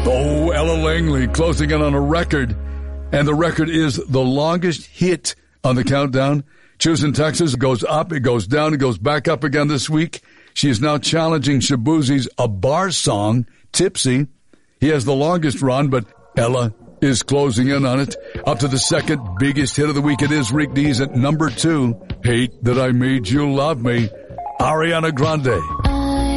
Oh, Ella Langley closing in on a record. And the record is the longest hit on the countdown. Choosing Texas goes up, it goes down, it goes back up again this week. She is now challenging Shaboozey's A Bar Song, Tipsy. He has the longest run, but Ella is closing in on it. Up to the second biggest hit of the week, it is Rick Dees at number 2. Hate That I Made You Love Me, Ariana Grande.